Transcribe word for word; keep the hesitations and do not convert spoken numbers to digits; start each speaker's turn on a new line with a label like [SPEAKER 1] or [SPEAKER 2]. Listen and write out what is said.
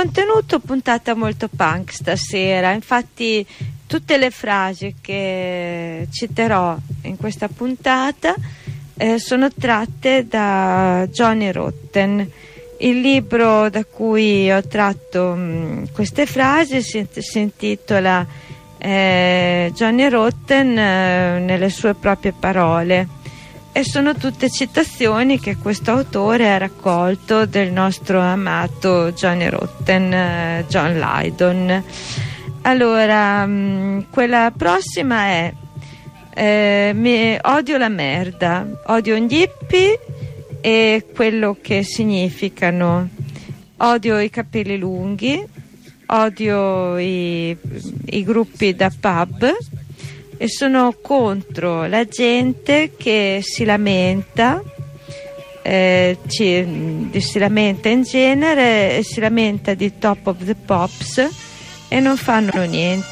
[SPEAKER 1] contenuto puntata molto punk stasera, infatti tutte le frasi che citerò in questa puntata eh, sono tratte da Johnny Rotten. Il libro da cui ho tratto mh, queste frasi si, si intitola eh, Johnny Rotten eh, nelle sue proprie parole, e sono tutte citazioni che questo autore ha raccolto del nostro amato Johnny Rotten, eh, John Lydon. Allora, mh, quella prossima è eh, mi, odio la merda, odio gli hippie e quello che significano, odio i capelli lunghi, odio i, i gruppi da pub, e sono contro la gente che si lamenta, eh, ci, si lamenta in genere e si lamenta di Top of the Pops e non fanno niente.